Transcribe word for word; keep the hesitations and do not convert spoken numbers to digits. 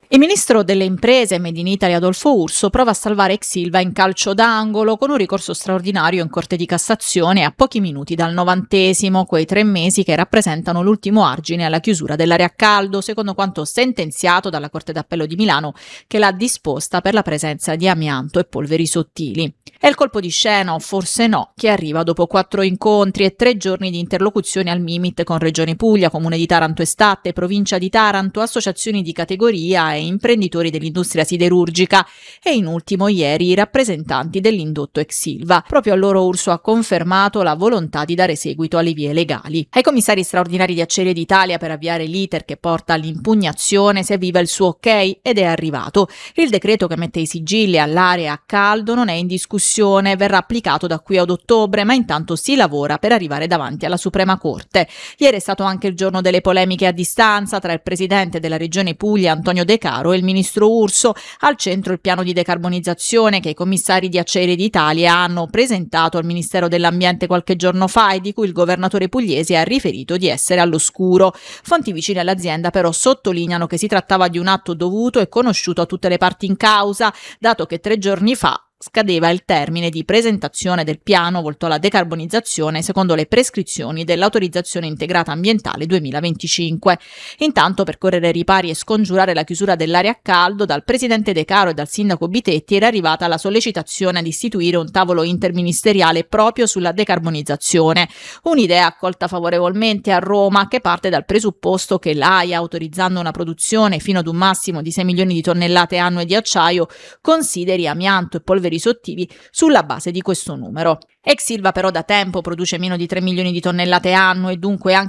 Il ministro delle imprese Made in Italy Adolfo Urso prova a salvare ex Ilva in calcio d'angolo con un ricorso straordinario in Corte di Cassazione a pochi minuti dal novantesimo, quei tre mesi che rappresentano l'ultimo argine alla chiusura dell'area a caldo, secondo quanto sentenziato dalla Corte d'Appello di Milano, che l'ha disposta per la presenza di amianto e polveri sottili. È il colpo di scena, o forse no, che arriva dopo quattro incontri e tre giorni di interlocuzioni al Mimit con Regione Puglia, Comune di Taranto Estatte, Provincia di Taranto, associazioni di categoria e imprenditori dell'industria siderurgica e in ultimo ieri i rappresentanti dell'indotto ex Ilva. Proprio a loro Urso ha confermato la volontà di dare seguito alle vie legali. Ai commissari straordinari di Acciaierie d'Italia per avviare l'iter che porta all'impugnazione si avviva il suo ok ed è arrivato. Il decreto che mette i sigilli all'area a caldo non è in discussione, verrà applicato da qui ad ottobre, ma intanto si lavora per arrivare davanti alla Suprema Corte. Ieri è stato anche il giorno delle polemiche a distanza tra il presidente della Regione Puglia Antonio De Caro e il ministro Urso, al centro il piano di decarbonizzazione che i commissari di Acciaierie d'Italia hanno presentato al Ministero dell'Ambiente qualche giorno fa e di cui il governatore pugliese ha riferito di essere all'oscuro. Fonti vicine all'azienda però sottolineano che si trattava di un atto dovuto e conosciuto a tutte le parti in causa, dato che tre giorni fa scadeva il termine di presentazione del piano volto alla decarbonizzazione secondo le prescrizioni dell'autorizzazione integrata ambientale duemilaventicinque. Intanto, per correre ai ripari e scongiurare la chiusura dell'area a caldo, dal presidente De Caro e dal sindaco Bitetti era arrivata la sollecitazione ad istituire un tavolo interministeriale proprio sulla decarbonizzazione. Un'idea accolta favorevolmente a Roma, che parte dal presupposto che l'A I A, autorizzando una produzione fino ad un massimo di sei milioni di tonnellate annue di acciaio, consideri amianto e polveri sottili sulla base di questo numero. Ex Ilva però da tempo produce meno di tre milioni di tonnellate annue e dunque anche